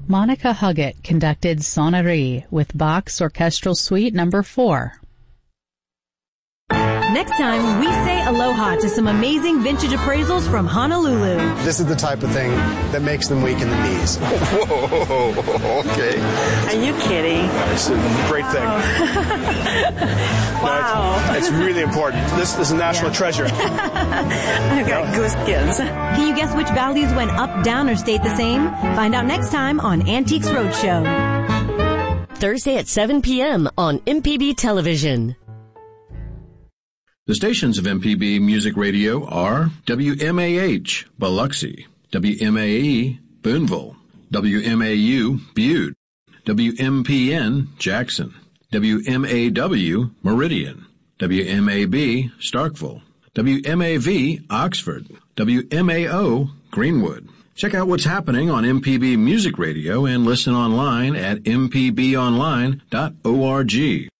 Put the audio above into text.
Monica Huggett conducted Sonnerie with Bach's Orchestral Suite No. 4. Next time, we say aloha to some amazing vintage appraisals from Honolulu. This is the type of thing that makes them weak in the knees. Whoa, okay. Are you kidding? It's a great thing. Wow. No, it's really important. This is a national treasure. I've got goosebumps. Can you guess which values went up, down, or stayed the same? Find out next time on Antiques Roadshow. Thursday at 7 p.m. on MPB Television. The stations of MPB Music Radio are WMAH, Biloxi, WMAE, Boonville, WMAU, Butte, WMPN, Jackson, WMAW, Meridian, WMAB, Starkville, WMAV, Oxford, WMAO, Greenwood. Check out what's happening on MPB Music Radio and listen online at mpbonline.org.